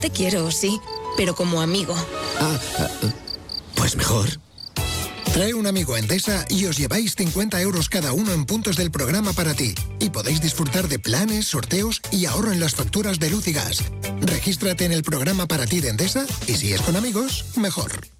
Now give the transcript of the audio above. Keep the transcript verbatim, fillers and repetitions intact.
Te quiero, sí, pero como amigo. Ah, pues mejor. Trae un amigo a Endesa y os lleváis cincuenta euros cada uno en puntos del programa para ti. Y podéis disfrutar de planes, sorteos y ahorro en las facturas de luz y gas. Regístrate en el programa para ti de Endesa y si es con amigos, mejor.